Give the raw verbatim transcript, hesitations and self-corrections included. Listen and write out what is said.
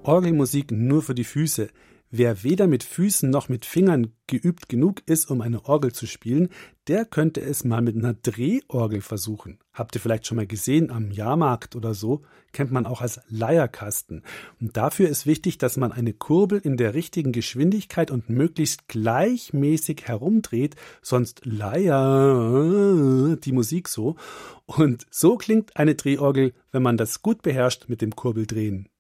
Orgelmusik nur für die Füße. Wer weder mit Füßen noch mit Fingern geübt genug ist, um eine Orgel zu spielen, der könnte es mal mit einer Drehorgel versuchen. Habt ihr vielleicht schon mal gesehen am Jahrmarkt oder so? Kennt man auch als Leierkasten. Und dafür ist wichtig, dass man eine Kurbel in der richtigen Geschwindigkeit und möglichst gleichmäßig herumdreht, sonst leier die Musik so. Und so klingt eine Drehorgel, wenn man das gut beherrscht mit dem Kurbeldrehen.